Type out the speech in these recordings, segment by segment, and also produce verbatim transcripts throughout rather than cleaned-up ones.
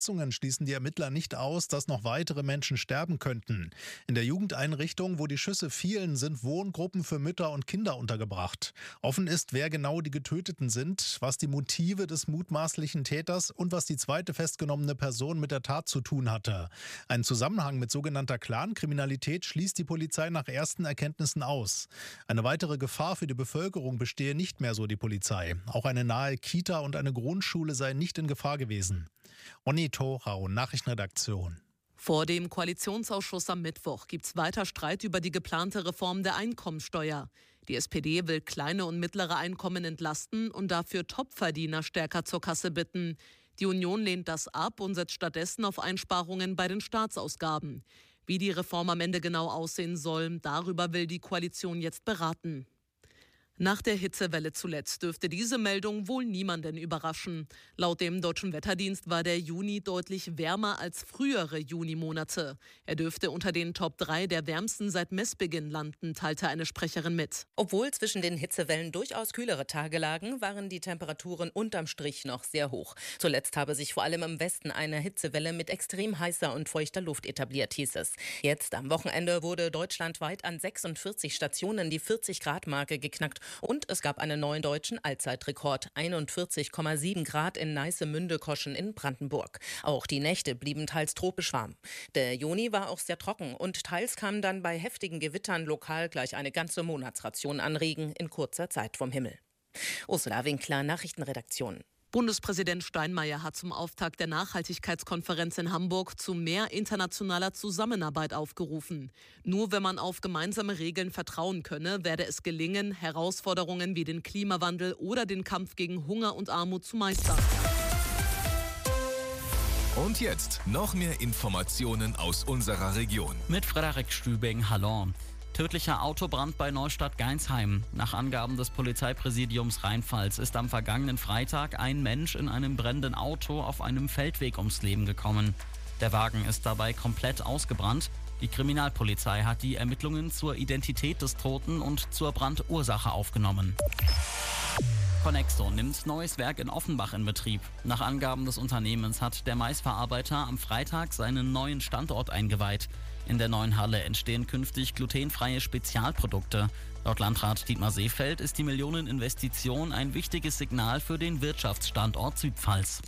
Verletzungen schließen die Ermittler nicht aus, dass noch weitere Menschen sterben könnten. In der Jugendeinrichtung, wo die Schüsse fielen, sind Wohngruppen für Mütter und Kinder untergebracht. Offen ist, wer genau die Getöteten sind, was die Motive des mutmaßlichen Täters und was die zweite festgenommene Person mit der Tat zu tun hatte. Einen Zusammenhang mit sogenannter Clankriminalität schließt die Polizei nach ersten Erkenntnissen aus. Eine weitere Gefahr für die Bevölkerung bestehe nicht mehr, so die Polizei. Auch eine nahe Kita und eine Grundschule seien nicht in Gefahr gewesen. Onni Thorau, Nachrichtenredaktion. Vor dem Koalitionsausschuss am Mittwoch gibt es weiter Streit über die geplante Reform der Einkommensteuer. Die S P D will kleine und mittlere Einkommen entlasten und dafür Topverdiener stärker zur Kasse bitten. Die Union lehnt das ab und setzt stattdessen auf Einsparungen bei den Staatsausgaben. Wie die Reform am Ende genau aussehen soll, darüber will die Koalition jetzt beraten. Nach der Hitzewelle zuletzt dürfte diese Meldung wohl niemanden überraschen. Laut dem Deutschen Wetterdienst war der Juni deutlich wärmer als frühere Junimonate. Er dürfte unter den Top drei der wärmsten seit Messbeginn landen, teilte eine Sprecherin mit. Obwohl zwischen den Hitzewellen durchaus kühlere Tage lagen, waren die Temperaturen unterm Strich noch sehr hoch. Zuletzt habe sich vor allem im Westen eine Hitzewelle mit extrem heißer und feuchter Luft etabliert, hieß es. Jetzt am Wochenende wurde deutschlandweit an sechsundvierzig Stationen die vierzig-Grad-Marke geknackt. Und es gab einen neuen deutschen Allzeitrekord, einundvierzig Komma sieben Grad in Neiße-Münde-Koschen in Brandenburg. Auch die Nächte blieben teils tropisch warm. Der Juni war auch sehr trocken und teils kam dann bei heftigen Gewittern lokal gleich eine ganze Monatsration an Regen in kurzer Zeit vom Himmel. Ursula Winkler, Nachrichtenredaktion. Bundespräsident Steinmeier hat zum Auftakt der Nachhaltigkeitskonferenz in Hamburg zu mehr internationaler Zusammenarbeit aufgerufen. Nur wenn man auf gemeinsame Regeln vertrauen könne, werde es gelingen, Herausforderungen wie den Klimawandel oder den Kampf gegen Hunger und Armut zu meistern. Und jetzt noch mehr Informationen aus unserer Region. Mit Frederik Stübing, hallo. Tödlicher Autobrand bei Neustadt-Geinsheim. Nach Angaben des Polizeipräsidiums Rheinpfalz ist am vergangenen Freitag ein Mensch in einem brennenden Auto auf einem Feldweg ums Leben gekommen. Der Wagen ist dabei komplett ausgebrannt. Die Kriminalpolizei hat die Ermittlungen zur Identität des Toten und zur Brandursache aufgenommen. Conexo nimmt neues Werk in Offenbach in Betrieb. Nach Angaben des Unternehmens hat der Maisverarbeiter am Freitag seinen neuen Standort eingeweiht. In der neuen Halle entstehen künftig glutenfreie Spezialprodukte. Laut Landrat Dietmar Seefeld ist die Millioneninvestition ein wichtiges Signal für den Wirtschaftsstandort Südpfalz.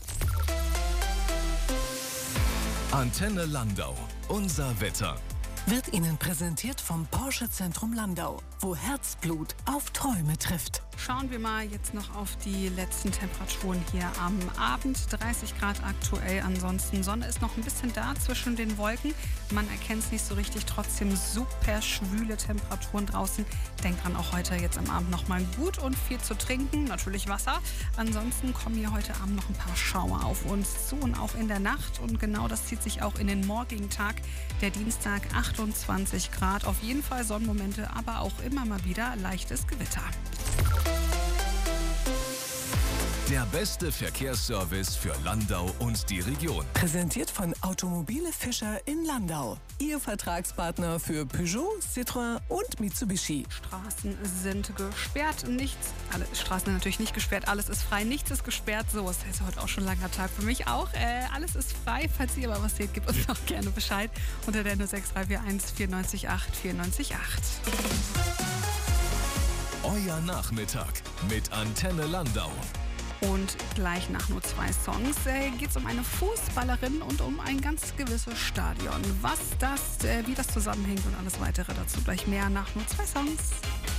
Antenne Landau. Unser Wetter. Wird Ihnen präsentiert vom Porsche Zentrum Landau, wo Herzblut auf Träume trifft. Schauen wir mal jetzt noch auf die letzten Temperaturen hier am Abend. dreißig Grad aktuell, ansonsten Sonne ist noch ein bisschen da zwischen den Wolken. Man erkennt es nicht so richtig, trotzdem super schwüle Temperaturen draußen. Denkt dran, auch heute jetzt am Abend noch mal gut und viel zu trinken, natürlich Wasser. Ansonsten kommen hier heute Abend noch ein paar Schauer auf uns zu und auch in der Nacht. Und genau das zieht sich auch in den morgigen Tag, der Dienstag, achtundzwanzig Grad. Auf jeden Fall Sonnenmomente, aber auch immer mal wieder leichtes Gewitter. Der beste Verkehrsservice für Landau und die Region. Präsentiert von Automobile Fischer in Landau. Ihr Vertragspartner für Peugeot, Citroën und Mitsubishi. Straßen sind gesperrt, nichts, alle Straßen sind natürlich nicht gesperrt, alles ist frei, nichts ist gesperrt. So, es ist heute auch schon ein langer Tag für mich auch. Äh, alles ist frei, falls ihr aber was seht, gebt uns auch gerne Bescheid unter der null sechs drei vier eins vier neun acht vier neun acht. Euer Nachmittag mit Antenne Landau. Und gleich nach nur zwei Songs äh, geht es um eine Fußballerin und um ein ganz gewisses Stadion. Was das, äh, wie das zusammenhängt und alles weitere dazu gleich mehr nach nur zwei Songs.